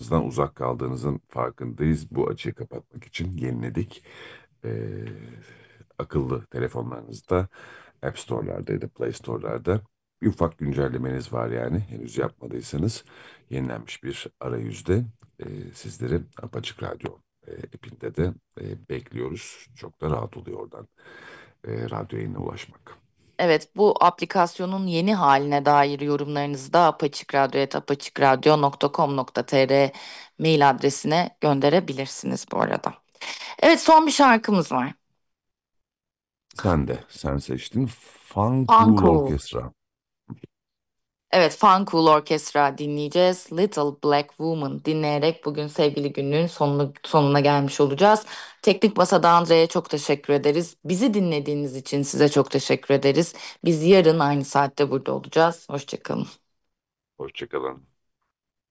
telefonlarınızdan uzak kaldığınızın farkındayız. Bu açığı kapatmak için yeniledik. Ee, Akıllı telefonlarınızda App Store'larda ya da Play Store'larda bir ufak güncellemeniz var yani. Henüz yapmadıysanız yenilenmiş bir arayüzde sizleri Apaçık Radyo app'inde de bekliyoruz. Çok da rahat oluyor oradan radyo yayına ulaşmak. Evet, bu aplikasyonun yeni haline dair yorumlarınızı da apaçıkradyo.com.tr mail adresine gönderebilirsiniz bu arada. Evet, son bir şarkımız var. Sen seçtin. Fun Cool Funkool. Orkestra. Evet, Funkool Orkestra dinleyeceğiz. Little Black Woman dinleyerek bugün sevgili günlüğün sonuna gelmiş olacağız. Teknik Masa'da Andre'ye çok teşekkür ederiz. Bizi dinlediğiniz için size çok teşekkür ederiz. Biz yarın aynı saatte burada olacağız. Hoşçakalın. Hoşçakalın.